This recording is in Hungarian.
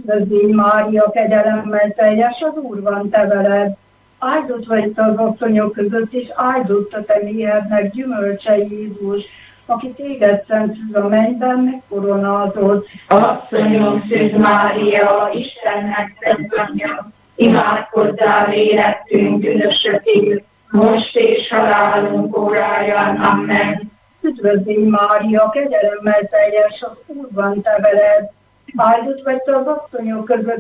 Üdvözlégy Mária, kegyelemmel teljes, az Úr van te veled. Áldott vagy te az asszonyok között, és áldott a te méhednek gyümölcse Jézus, aki téged szent szűz a mennyben, megkoronázott. Asszonyom, Szűz Mária, Istennek szent anyja, imádkozzál érettünk bűnösökért, most és halálunk óráján. Amen. Üdvözlégy Mária, kegyelemmel teljes, az Úr van te veled. Áldott vagy te az asszonyok között,